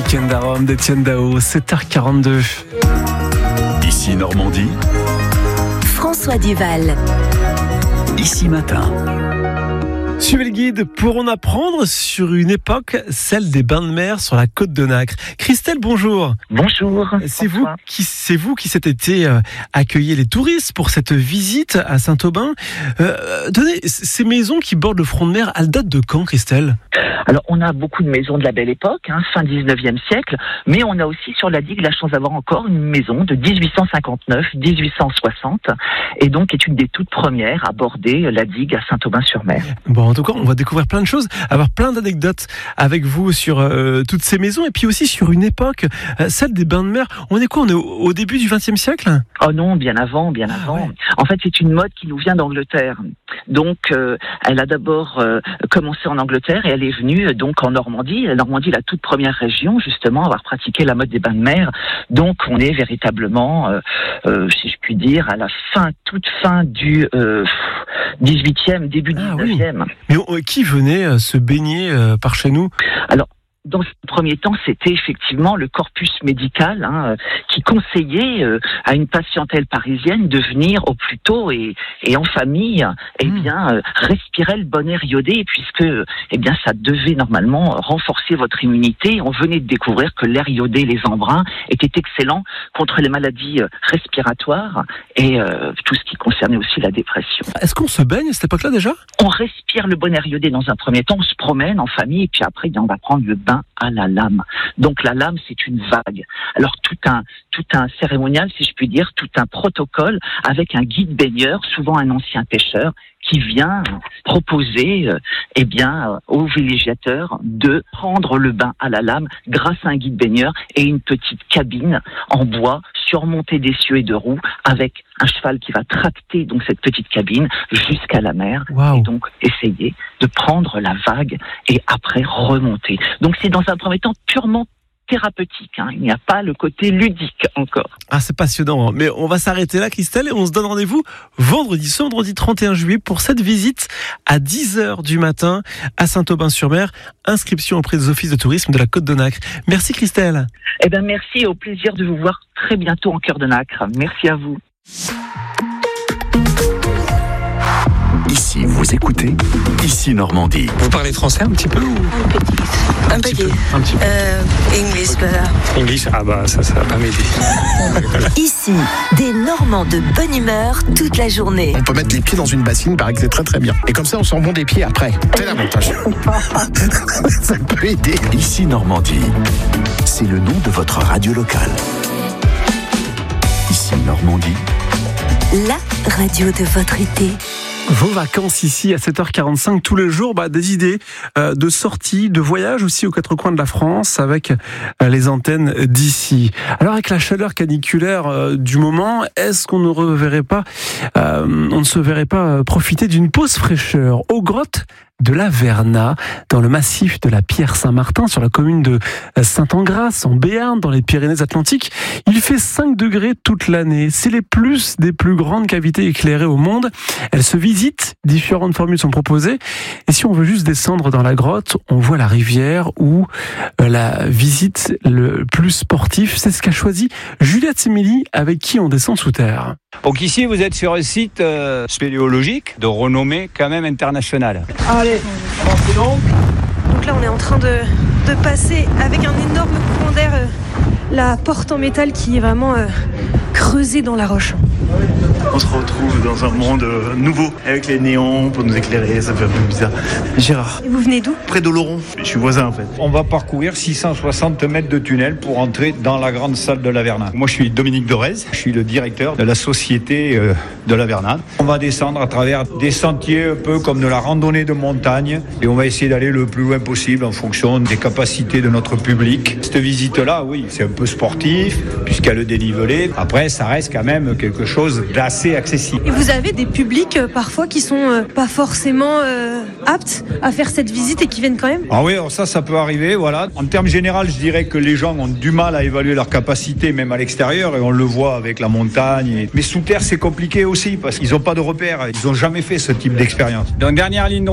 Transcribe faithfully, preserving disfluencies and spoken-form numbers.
Week-end à Rome d'Étienne Dao, sept heures quarante-deux. Ici Normandie, François Duval. Ici Matin. Suivez le guide pour en apprendre sur une époque, celle des bains de mer sur la côte de Nacre. Christelle, bonjour. Bonjour. C'est vous qui, c'est vous qui cet été euh, accueillez les touristes pour cette visite à Saint-Aubin. Euh, donnez, ces maisons qui bordent le front de mer, elles datent de quand, Christelle ? Alors, on a beaucoup de maisons de la Belle Époque, hein, fin dix-neuvième siècle, mais on a aussi sur la digue la chance d'avoir encore une maison de dix-huit cent cinquante-neuf à dix-huit cent soixante, et donc est une des toutes premières à border la digue à Saint-Aubin-sur-Mer. Bon, en tout cas, on va découvrir plein de choses, avoir plein d'anecdotes avec vous sur euh, toutes ces maisons, et puis aussi sur une époque, euh, celle des bains de mer. On est quoi ? On est au, au début du vingtième siècle ? Oh non, bien avant, bien avant. Ah ouais. En fait, c'est une mode qui nous vient d'Angleterre. Donc, euh, elle a d'abord euh, commencé en Angleterre et elle est venue euh, donc en Normandie. La Normandie, la toute première région, justement, à avoir pratiqué la mode des bains de mer. Donc, on est véritablement, euh, euh, si je puis dire, à la fin, toute fin du euh, dix-huitième, début Ah dix-neuvième. oui. Mais on, qui venait euh, se baigner euh, par chez nous ? Alors, dans ce premier temps, c'était effectivement le corpus médical hein, qui conseillait euh, à une patientèle parisienne de venir au plus tôt et, et en famille, eh bien, euh, respirer le bon air iodé, puisque eh bien, ça devait normalement renforcer votre immunité. On venait de découvrir que l'air iodé, les embruns, était excellent contre les maladies respiratoires et euh, tout ce qui concernait aussi la dépression. Est-ce qu'on se baigne à cette époque-là déjà ? On respire le bon air iodé dans un premier temps, on se promène en famille et puis après, eh bien, on va prendre le bain à la lame. Donc la lame, c'est une vague. Alors tout un tout un cérémonial, si je puis dire, tout un protocole avec un guide baigneur, souvent un ancien pêcheur, qui vient proposer euh, eh bien, euh, aux villégiateurs de prendre le bain à la lame grâce à un guide baigneur et une petite cabine en bois surmontée d'essieux et de roues avec un cheval qui va tracter donc cette petite cabine jusqu'à la mer. Wow. Et donc essayer de prendre la vague et après remonter. Donc c'est dans un premier temps purement thérapeutique, hein. Il n'y a pas le côté ludique encore. Ah, c'est passionnant, mais on va s'arrêter là, Christelle, et on se donne rendez-vous vendredi, ce vendredi trente et un juillet, pour cette visite à dix heures du matin à Saint-Aubin-sur-Mer. Inscription auprès des offices de tourisme de la Côte de Nacre. Merci, Christelle. Eh bien, merci et au plaisir de vous voir très bientôt en cœur de Nacre. Merci à vous. Ici vous écoutez, Ici Normandie. Vous parlez français un petit peu ou... Un petit. Un petit. Un petit peu. Euh, English, voilà. English, ah bah ça, ça va pas m'aider. Ici, des Normands de bonne humeur toute la journée. On peut mettre les pieds dans une bassine, il paraît que c'est très très bien. Et comme ça, on sent bon des pieds après. C'est l'avantage. Ça peut aider. Ici Normandie, c'est le nom de votre radio locale. Ici Normandie, La radio de votre été. Vos vacances ici à sept heures quarante-cinq tous les jours, bah, des idées euh, de sorties, de voyages aussi aux quatre coins de la France avec euh, les antennes d'ici. Alors avec la chaleur caniculaire euh, du moment, est-ce qu'on ne reverrait pas, euh, on ne se verrait pas profiter d'une pause fraîcheur aux grottes de la Vernat, dans le massif de la Pierre-Saint-Martin, sur la commune de Saint-Angras, en Béarn, dans les Pyrénées-Atlantiques. Il fait cinq degrés toute l'année. C'est les plus des plus grandes cavités éclairées au monde. Elles se visitent, différentes formules sont proposées. Et si on veut juste descendre dans la grotte, on voit la rivière ou la visite le plus sportif. C'est ce qu'a choisi Juliette Semili, avec qui on descend sous terre. Donc ici, vous êtes sur un site euh, spéléologique de renommée quand même internationale. Allez, avancez donc. Donc là, on est en train de, de passer avec un énorme courant d'air euh, la porte en métal qui est vraiment euh, creusée dans la roche. On se retrouve dans un monde euh, nouveau, avec les néons pour nous éclairer, ça fait un peu bizarre. Gérard. Et vous venez d'où ? Près d'Oloron. Je suis voisin en fait. On va parcourir six cent soixante mètres de tunnel pour entrer dans la grande salle de la Vernat. Moi, je suis Dominique Dorez, je suis le directeur de la société euh, de la Vernat. On va descendre à travers des sentiers un peu comme de la randonnée de montagne et on va essayer d'aller le plus loin possible en fonction des capacités de notre public. Cette visite-là, oui, c'est un peu sportif puisqu'il y a le dénivelé. Après, ça reste quand même quelque chose d'assez accessible. Et vous avez des publics euh, parfois qui sont euh, pas forcément euh, aptes à faire cette visite et qui viennent quand même ? Ah oui, alors ça, ça peut arriver, voilà. En termes généraux, je dirais que les gens ont du mal à évaluer leur capacité, même à l'extérieur, et on le voit avec la montagne. Et... Mais sous terre, c'est compliqué aussi, parce qu'ils n'ont pas de repères, ils n'ont jamais fait ce type d'expérience. Donc, dernière ligne droite.